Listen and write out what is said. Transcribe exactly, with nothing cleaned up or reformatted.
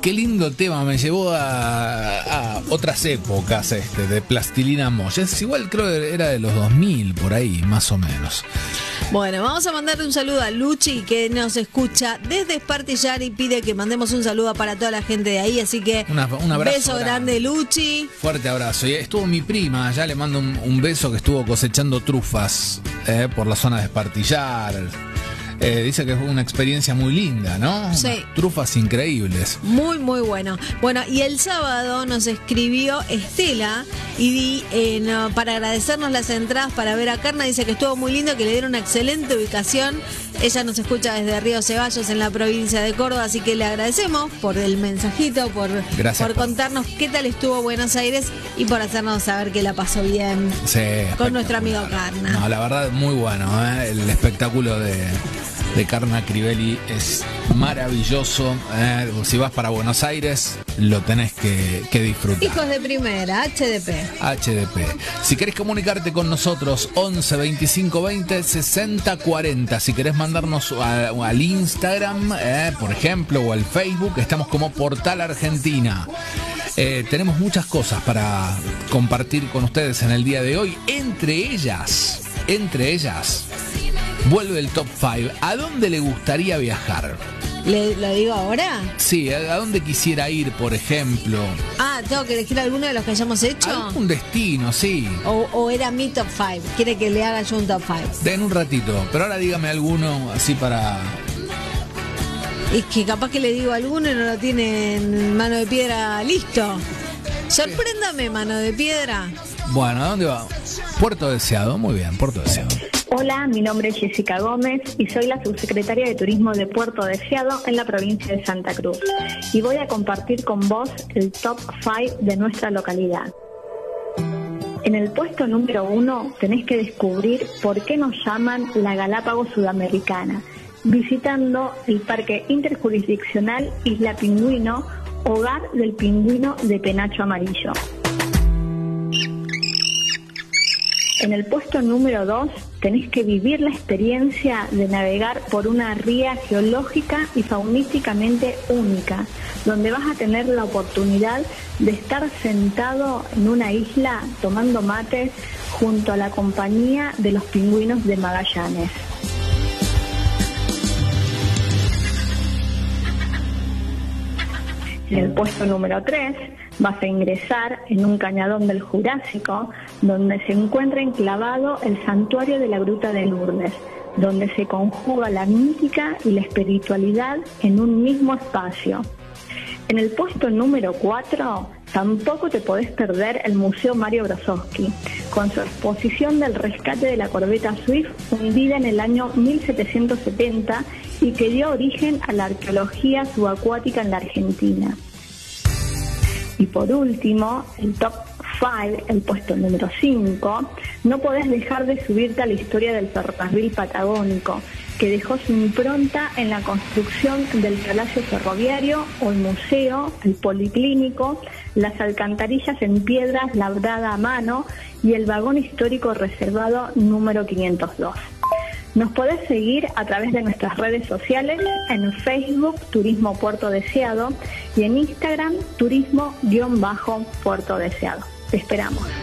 Qué lindo tema, me llevó a, a otras épocas este, de Plastilina Mosh. Es igual, creo que era de los dos mil, por ahí, más o menos. Bueno, vamos a mandarle un saludo a Luchi, que nos escucha desde Espartillar y pide que mandemos un saludo para toda la gente de ahí, así que Una, un abrazo beso grande, Luchi. Fuerte abrazo. Y estuvo mi prima, ya le mando un, un beso, que estuvo cosechando trufas eh, por la zona de Espartillar. Eh, dice que fue una experiencia muy linda, ¿no? Sí. Unas trufas increíbles. Muy, muy bueno. Bueno, y el sábado nos escribió Estela y di, eh, no, para agradecernos las entradas para ver a Carna. Dice que estuvo muy lindo, que le dieron una excelente ubicación. Ella nos escucha desde Río Ceballos, en la provincia de Córdoba, así que le agradecemos por el mensajito, por, por contarnos qué tal estuvo Buenos Aires y por hacernos saber que la pasó bien sí, con nuestro amigo Carna. No, la verdad, muy bueno, ¿eh? El espectáculo de... de Carna Crivelli es maravilloso. Eh, si vas para Buenos Aires, lo tenés que, que disfrutar. Hijos de primera, H D P. H D P. Si querés comunicarte con nosotros, once veinticinco veinte sesenta cuarenta. Si querés mandarnos a, al Instagram, eh, por ejemplo, o al Facebook, estamos como Portal Argentina. Eh, tenemos muchas cosas para compartir con ustedes en el día de hoy. Entre ellas, entre ellas... vuelve el top cinco. ¿A dónde le gustaría viajar? ¿Le, ¿Lo digo ahora? Sí, ¿a dónde quisiera ir, por ejemplo? Ah, ¿tengo que elegir alguno de los que hayamos hecho? Algún destino, sí. O, o era mi top cinco. ¿Quiere que le haga yo un top cinco? Den un ratito, pero ahora dígame alguno así para... Es que capaz que le digo alguno y no lo tiene en Mano de Piedra listo. Sorpréndame, Mano de Piedra. Bueno, ¿a dónde va? Puerto Deseado, muy bien, Puerto Deseado. Hola, mi nombre es Jessica Gómez y soy la subsecretaria de Turismo de Puerto Deseado en la provincia de Santa Cruz. Y voy a compartir con vos el top cinco de nuestra localidad. En el puesto número uno tenés que descubrir por qué nos llaman la Galápagos Sudamericana, visitando el Parque Interjurisdiccional Isla Pingüino, hogar del pingüino de penacho amarillo. En el puesto número dos tenés que vivir la experiencia de navegar por una ría geológica y faunísticamente única, donde vas a tener la oportunidad de estar sentado en una isla tomando mates junto a la compañía de los pingüinos de Magallanes. En el puesto número tres vas a ingresar en un cañadón del Jurásico, donde se encuentra enclavado el santuario de la Gruta de Lourdes, donde se conjuga la mística y la espiritualidad en un mismo espacio. En el puesto número cuatro, tampoco te podés perder el Museo Mario Brosowski, con su exposición del rescate de la corbeta Swift, hundida en el año mil setecientos setenta y que dio origen a la arqueología subacuática en la Argentina. Y por último, el top cinco, el puesto número cinco, no podés dejar de subirte a la historia del ferrocarril patagónico, que dejó su impronta en la construcción del palacio ferroviario o el museo, el policlínico, las alcantarillas en piedras labradas a mano y el vagón histórico reservado número quinientos dos. Nos podés seguir a través de nuestras redes sociales, en Facebook Turismo Puerto Deseado y en Instagram Turismo-Puerto Deseado. Te esperamos.